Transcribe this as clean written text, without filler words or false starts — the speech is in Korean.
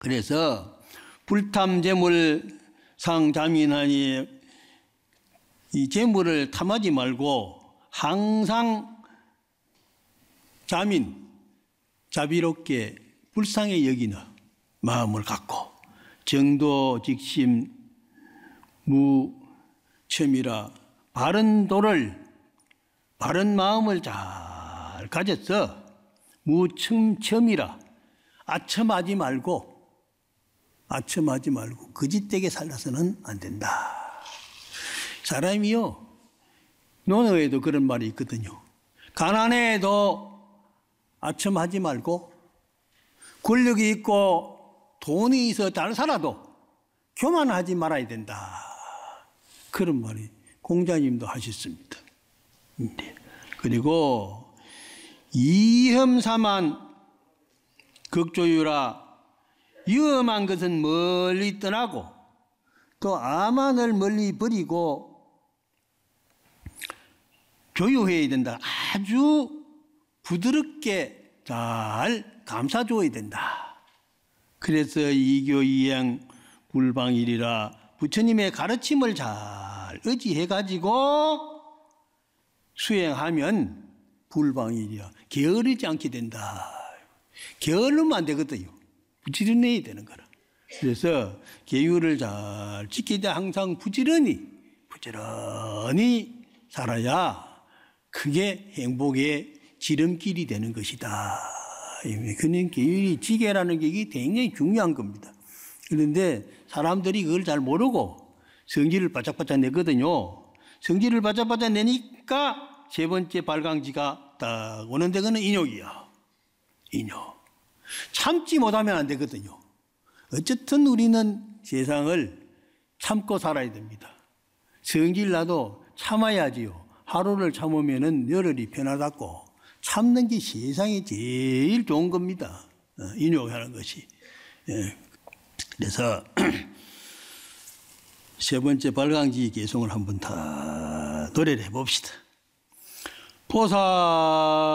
그래서 불탐재물 상자민하니 이 재물을 탐하지 말고 항상 자비롭게 불쌍히 여기는 마음을 갖고 정도직심 무첨이라 바른 마음을 잘 가졌어. 무첨이라 아첨하지 말고 거짓되게 살아서는 안 된다. 사람이요, 논어에도 그런 말이 있거든요. 가난해도 아첨하지 말고, 권력이 있고 돈이 있어 잘 살아도 교만하지 말아야 된다. 그런 말이 공자님도 하셨습니다. 그리고 이혐사만 극조유라, 위험한 것은 멀리 떠나고 또 아만을 멀리 버리고 조유해야 된다. 아주 부드럽게 잘 감싸줘야 된다. 그래서 이교 이행 불방일이라 부처님의 가르침을 잘 의지해가지고 수행하면 불방일이야. 게으르지 않게 된다. 게으르면 안 되거든요. 부지런해야 되는 거라. 그래서 계율을 잘 지키되 항상 부지런히 살아야 그게 행복의 지름길이 되는 것이다. 그는 계율이 지계라는 게 이게 굉장히 중요한 겁니다. 그런데 사람들이 그걸 잘 모르고 성질을 바짝바짝 내거든요. 성질을 바짝바짝 내니까 세 번째 발광지가 딱 오는데 그는 인욕이야. 인욕. 참지 못하면 안 되거든요. 어쨌든 우리는 세상을 참고 살아야 됩니다. 성질 나도 참아야지요. 하루를 참으면은 열흘이 편하다고. 참는 게 세상에 제일 좋은 겁니다. 인욕하는 것이. 그래서 세 번째 발광지 개성을 한번 다 노래를 해봅시다. 보살